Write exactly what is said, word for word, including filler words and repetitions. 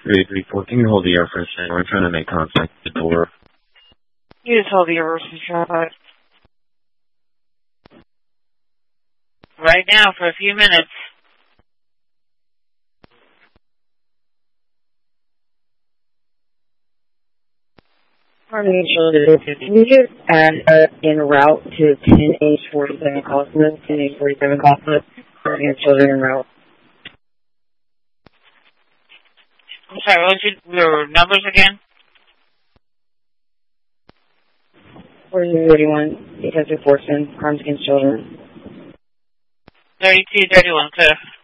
three three four, can you hold the air for a second? We're trying to make contact with the door. You just hold the air for a second. Right now for a few minutes. Harmony Children, can you just add uh, en route to ten H forty-seven Cosmos, ten H forty-seven Cosmos, Harmony Children en route? I'm sorry, what was your, your numbers again? forty-two thirty-one, Detective Fortson, Crimes Against Children. thirty-two thirty-one, clear.